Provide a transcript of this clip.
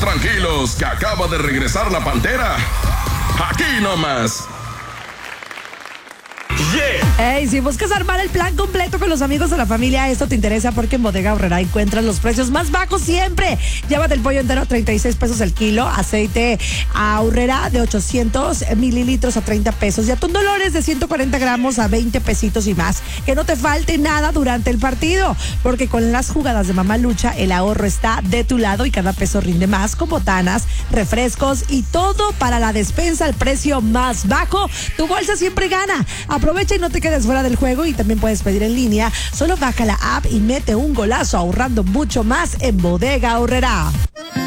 Tranquilos, que acaba de regresar la Pantera. Aquí nomás. Hey, si buscas armar el plan completo con los amigos de la familia, esto te interesa porque en Bodega Aurrerá encuentras los precios más bajos siempre. Llévate el pollo entero a 36 pesos el kilo, aceite Aurrerá de 800 mililitros a 30 pesos y atún Dolores de 140 gramos a 20 pesitos y más. Que no te falte nada durante el partido, porque con las jugadas de Mamá Lucha el ahorro está de tu lado y cada peso rinde más con botanas, refrescos y todo para la despensa al precio más bajo. Tu bolsa siempre gana. Aprovecha y no te quedes fuera del juego y también puedes pedir en línea. Solo baja la app y mete un golazo ahorrando mucho más en Bodega Aurrerá.